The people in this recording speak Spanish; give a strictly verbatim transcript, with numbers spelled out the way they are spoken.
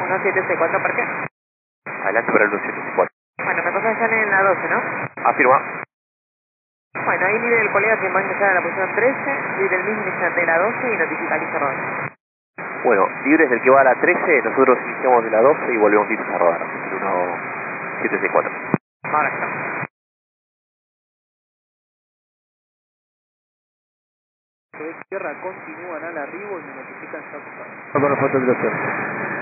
uno siete seis cuatro, ¿por qué? Adelante para el uno siete seis cuatro. Bueno, me pasa están en la doce, ¿no? Afirma. Bueno, ahí líder del colega que va a ingresar a la posición trece, líder del mismo iniciante de la doce y notifica listo rodar. Bueno, libres del que va a la trece, nosotros iniciamos de la doce y volvemos listos a rodar. El uno siete seis cuatro. Ahora está. De tierra continúan al arribo y me notifican ya ocupados. Con la foto de